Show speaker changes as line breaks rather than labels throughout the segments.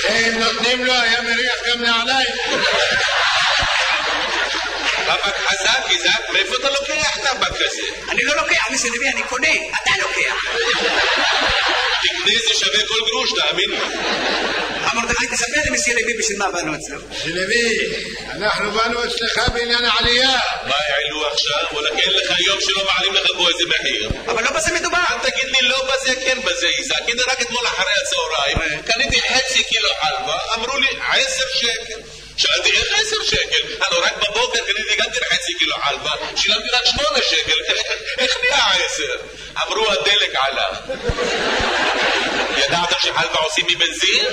הם נותנים לו, היה מריח גם נעליים.
טבק חזק, איזק, מאיפה אתה לוקח טבק כזה?
אני לא לוקח מסלבי, אני קונה, אתה לוקח.
תקנה זה שווה כל גרוש, תאמין לי.
מרדכי, תספר לי מסלבי בשביל מה באנו אצלו.
סלבי, אנחנו באנו אצלך בעניין העלייה.
מה העלו עכשיו? וואלה, כן לך יום שלא מעלים לך פה איזה מחיר.
אבל לא בזה מדובר.
אל תגיד לי לא בזה, כן בזה, איזק. הנה רק אתמול אחרי הצהריים, קניתי חצי קילו חלבה, אמרו לי 10 שקל. שאלתי איך 10 שקל? הלו רק בבוקר קניתי גם חצי קילו חלבה, שילמתי רק 8 שקל, איך נהיה 10? אמרו הדלק עלה. ידעת שחלבה עושים מבנזין?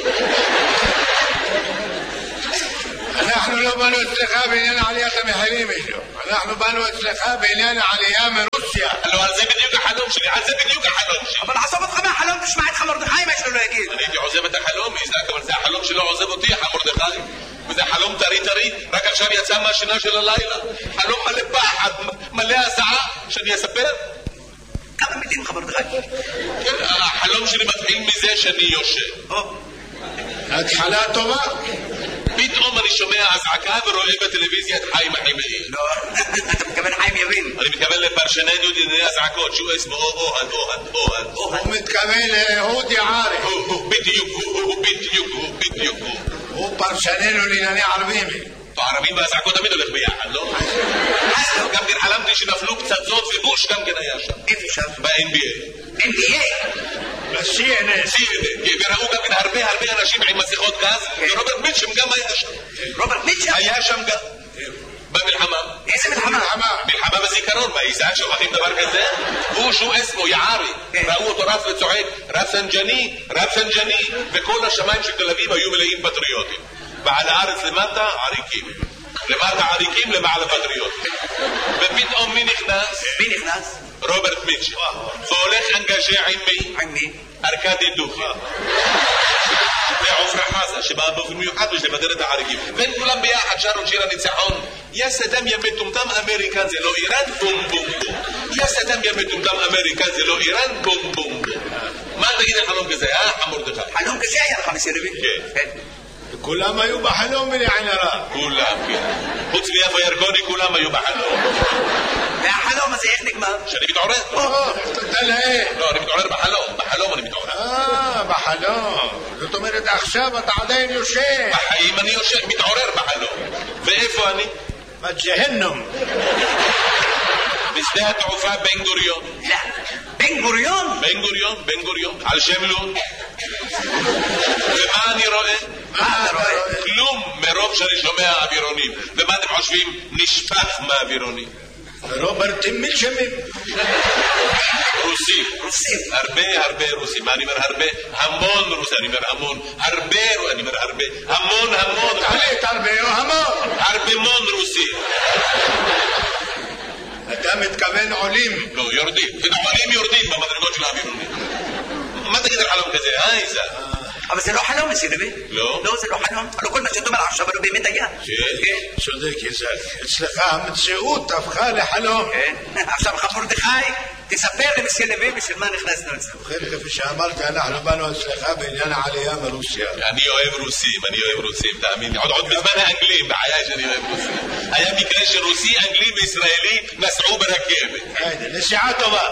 אנחנו לא באנו אצלך בעניין עליית המחירים שלו. אנחנו באנו אצלך בעניין העלייה מרוסיה.
לא, על זה בדיוק החלום שלי, על זה בדיוק החלום שלי.
אבל עזוב אותך מהחלום, תשמע את מרדכי מה שלו לא יגיד.
אני הייתי עוזב את החלום, איזק, אבל זה החלום שלא עוזב אותי, מרדכי. וזה חלום טרי, רק עכשיו יצא מהשינה של הלילה. חלום מלא פחד, מלא הזעה, שאני אספר?
כמה מילים לך מרדכי?
כן, החלום שלי מתחיל מזה שאני יושב.
התחלה טובה.
פתאום אני שומע הזעקה ורואה בטלוויזיה את חיים החימאי.
לא, אתה מתכוון חיים יבין.
אני מתכוון לפרשננו דיני הזעקות, שהוא אסמו אוהד.
הוא מתכוון לאהוד יערי.
בדיוק.
הוא פרשננו לענייני ערבים.
הערבים והזעקות תמיד הולך ביחד, לא? גם כן חלמתי שנפלו פצצות ובוש גם כן היה שם.
איפה שם?
ב-NBA.
NBA?
ב-CNN.
וראו גם כן הרבה אנשים עם מסכות גז, ורוברט מיטשם גם היה שם.
רוברט מיטשם?
היה שם גם. במלחמה.
איזה מלחמה?
מלחמה בזיכרון, מה איזה שוכחים דבר כזה? הוא שהוא אסמו יערי. ראו אותו רץ וצועק, רפסנג'ני, וכל השמיים של תל אביב היו מלאים פטריוטים. ועל הארץ למטה עריקים. למטה עריקים, למעלה פטריוטים. ופתאום מי נכנס? רוברט מיטשם. והולך אנגז'ה עם מי?
עם מי?
ארקדי דוכי. ועופרה חזה שבאה באופן מיוחד בשביל לבדר את העריקים. והם כולם ביחד שרו שיר הניצחון. יא סדאם יא מטומטם אמריקן זה לא איראן בום בום בום. יא סדאם יא מטומטם אמריקן זה לא איראן בום בום בום. מה תגיד על חלום כזה, מרדכי?
חלום כזה היה לך מסלבי?
כן.
כולם היו בחלום בלעין הרע.
כולם, כן. חוץ מיפה ירקוני כולם היו בחלום.
והחלום הזה איך נגמר?
שאני מתעורר.
תודה לאל.
לא, אני מתעורר בחלום אני מתעורר.
בחלום. זאת אומרת עכשיו אתה עדיין יושב.
בחיים אני יושב, מתעורר בחלום. ואיפה אני?
בג'הנום.
בשדה התעופה בן גוריון.
לא. בן גוריון?
בן גוריון. על שם לוד. ומה אני רואה?
מה אתה רואה?
כלום מרוב שאני שומע אווירונים. ומה אתם חושבים? נשפך מהאווירונים.
רוברט מיטשמים.
רוסים. הרבה רוסים. מה אני אומר הרבה? המון רוסים. אני אומר המון. אני אומר הרבה. המון.
תחליט הרבה או המון.
הרבה רוסים.
אתה מתכוון עולים.
לא, יורדים. עולים יורדים במדרגות של האווירונים. מה תגיד על חלום כזה, איזה?
אבל זה לא חלום מסלבי.
לא?
לא, זה לא חלום. אבל כל מה שאתה אומר עכשיו לא באמת היה.
כן.
צודק יזק. אצלך המציאות הפכה לחלום.
כן. עכשיו מרדכי, תספר לי מסלבי בשביל מה נכנסנו אצלנו.
ובכן, כפי שאמרת, אנחנו באנו אצלך בעניין העלייה מרוסיה.
אני אוהב רוסים, תאמין לי. עוד בזמן האנגלים, בחיי שאני אוהב רוסים. היה מקרה שרוסי, אנגלי וישראלי נסעו ברכבת.
נסיעה טובה.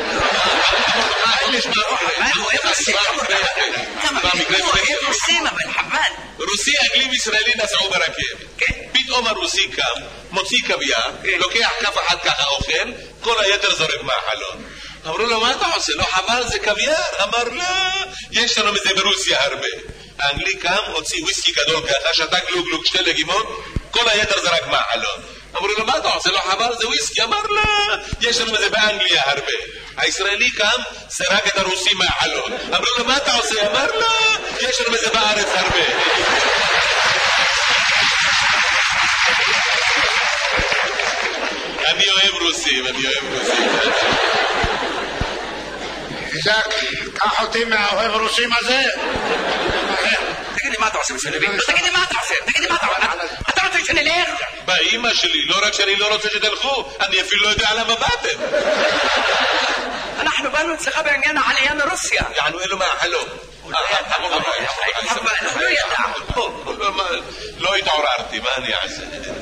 הוא אוהב רוסים. הוא אוהב רוסים, אבל חבל.
רוסי, אנגלי וישראלי נסעו ברכבת. פתאום הרוסי קם, מוציא קוויאר, לוקח כף אחת ככה אוכל, כל היתר זורק מהחלון. אמרו לו, מה אתה עושה? לא חבל, זה קוויאר? אמר, לא, יש לנו מזה ברוסיה הרבה. האנגלי קם, הוציא וויסקי גדול ככה, שתה גלוג 2 לגימות, כל היתר זרק מהחלון. אמרו לו, מה אתה עושה? לא חבל, זה וויסקי? אמר, לא, יש לנו מזה באנגליה הרבה. הישראלי קם, זרק את הרוסי מהחלון. אמרו לו, מה אתה עושה? אמר, לא, יש לנו מזה בארץ הרבה. אני אוהב רוסים.
איזק, קח אותי מהאוהב רוסים הזה.
תגיד לי מה אתה עושה מסלבי? תגיד לי מה אתה עושה? אתה רוצה שנלך?
באמא שלי, לא רק שאני לא רוצה שתלכו, אני אפילו לא יודע למה באתם.
אנחנו באנו אצלך בעניין העלייה מרוסיה.
יענו אלו מהחלום.
לא ידע.
אמרתי, מה אני אעשה?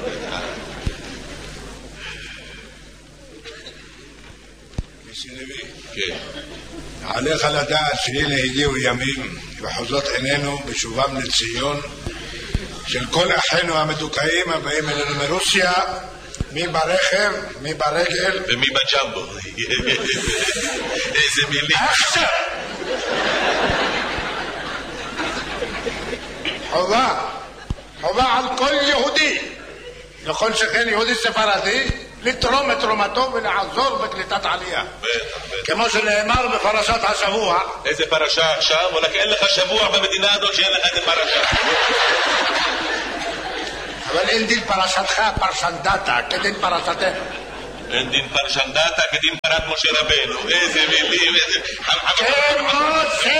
כן.
עליך לדעת שהנה הגיעו ימים וחוזות עינינו בשובם לציון של כל אחינו המדוכאים הבאים אלינו מרוסיה, מי ברכב, מי ברגל
ומי בג'מבו. איזה מילים.
עכשיו חובה על כל יהודי, לכל שכן יהודי ספרדי, לתרום את תרומתו ולעזור בקליטת עלייה, כמו שנאמר בפרשת השבוע.
איזה פרשה עכשיו? ולכן אין לך שבוע במדינה הזאת שאין לך איזה פרשה.
אבל אין דין פרשתך פרשן דאטה כדין פרשתך.
אין דין פרשן דאטה כדין פרת משה רבנו. איזה מילים, איזה...
כמו